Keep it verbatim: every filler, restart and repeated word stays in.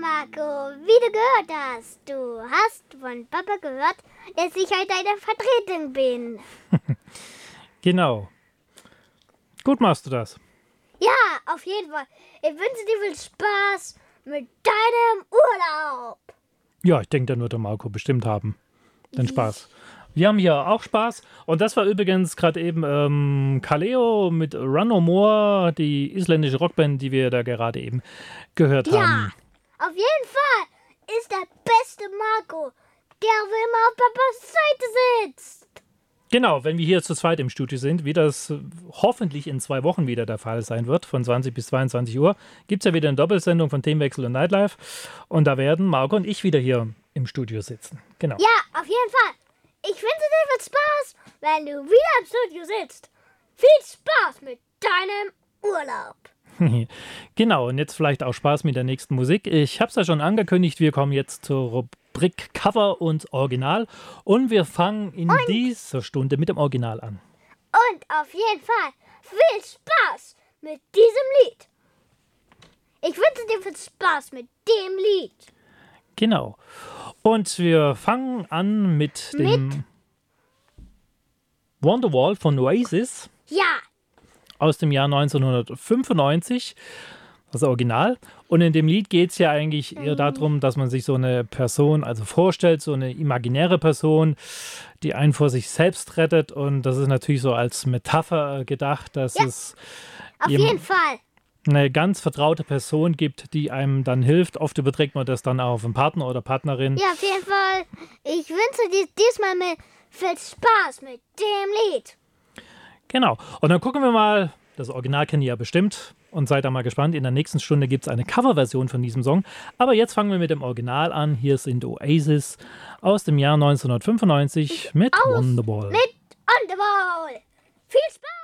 Marco, wie du gehört hast, du hast von Papa gehört, dass ich heute eine Vertretung bin. Genau. Gut machst du das. Ja, auf jeden Fall. Ich wünsche dir viel Spaß mit deinem Urlaub. Ja, ich denke, da wird der Marco bestimmt haben. Den Spaß. Wir haben hier auch Spaß. Und das war übrigens gerade eben ähm, Kaleo mit Run No More, die isländische Rockband, die wir da gerade eben gehört Ja, haben. auf jeden Fall ist der beste Marco, der wie immer auf Papas Seite sitzt. Genau, wenn wir hier zu zweit im Studio sind, wie das hoffentlich in zwei Wochen wieder der Fall sein wird, von zwanzig bis zweiundzwanzig Uhr, gibt es ja wieder eine Doppelsendung von Themenwechsel und Nightlife. Und da werden Marco und ich wieder hier im Studio sitzen. Genau. Ja, auf jeden Fall. Ich wünsche dir viel Spaß, wenn du wieder im Studio sitzt. Viel Spaß mit deinem Urlaub. Genau, und jetzt vielleicht auch Spaß mit der nächsten Musik. Ich habe es ja schon angekündigt, wir kommen jetzt zur Rubrik Cover und Original. Und wir fangen in und dieser Stunde mit dem Original an. Und auf jeden Fall viel Spaß mit diesem Lied. Ich wünsche dir viel Spaß mit dem Lied. Genau. Und wir fangen an mit dem Mit? Wonderwall von Oasis. Ja. Aus dem Jahr neunzehnhundertfünfundneunzig, das Original. Und in dem Lied geht es ja eigentlich eher darum, dass man sich so eine Person also vorstellt, so eine imaginäre Person, die einen vor sich selbst rettet. Und das ist natürlich so als Metapher gedacht, dass ja. es Auf jeden Fall eine ganz vertraute Person gibt, die einem dann hilft. Oft überträgt man das dann auch auf einen Partner oder Partnerin. Ja, auf jeden Fall. Ich wünsche dir diesmal mit viel Spaß mit dem Lied. Genau. Und dann gucken wir mal, das Original kennt ihr ja bestimmt und seid da mal gespannt. In der nächsten Stunde gibt es eine Coverversion von diesem Song. Aber jetzt fangen wir mit dem Original an. Hier sind Oasis aus dem Jahr neunzehnhundertfünfundneunzig mit Aus Wonderwall. Mit Wonderwall. Viel Spaß!